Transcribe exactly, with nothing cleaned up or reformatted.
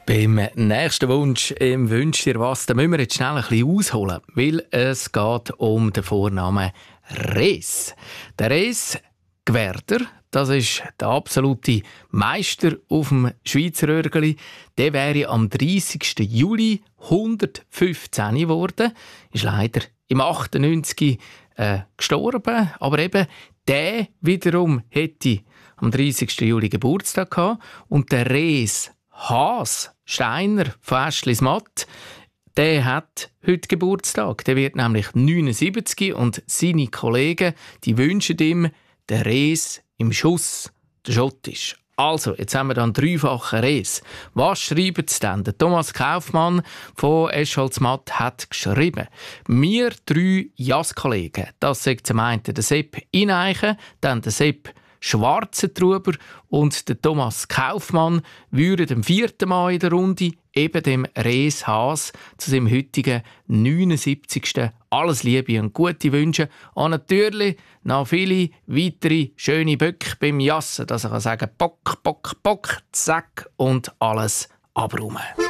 Beim nächsten Wunsch im «Wünsch dir was», da müssen wir jetzt schnell ein bisschen ausholen, weil es geht um den Vornamen Res. Der Res Gwerder, das ist der absolute Meister auf dem Schweizer Örgeli. Der wäre am dreißigsten Juli hundertfünfzehn geworden, ist leider im achtundneunzig äh, gestorben, aber eben der wiederum hätte am dreißigsten Juli Geburtstag gehabt und der Res Haas Steiner von Aschlismatt, der hat heute Geburtstag. Der wird nämlich neunundsiebzig und seine Kollegen, die wünschen ihm den Res im Schuss, der Schottisch. Also, jetzt haben wir dann dreifachen Res. Was schreibt es denn? Der Thomas Kaufmann von Escholzmatt hat geschrieben: Wir drei Jas-Kollegen, das sagt zum einen der Sepp Ineichen, dann der Sepp Schwarzentruber und der Thomas Kaufmann, würden am vierten Mal in der Runde eben dem Res Haas zu seinem heutigen neunundsiebzigsten alles Liebe und gute Wünsche und natürlich noch viele weitere schöne Böcke beim Jassen, dass ich sagen kann, Bock, Bock, Bock, zack und alles abräumen.